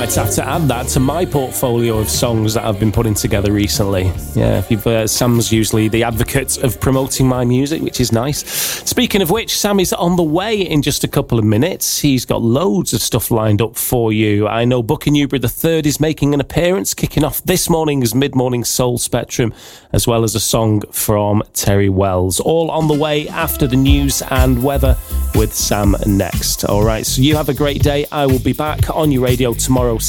might have to add that to my portfolio of songs that I've been putting together recently. Yeah, if you've, Sam's usually the advocate of promoting my music, which is nice. Speaking of which, Sam is on the way in just a couple of minutes. He's got loads of stuff lined up for you. I know Bucky Newbury III is making an appearance, kicking off this morning's mid-morning Soul Spectrum, as well as a song from Terry Wells. All on the way after the news and weather with Sam next. All right, so you have a great day. I will be back on your radio tomorrow,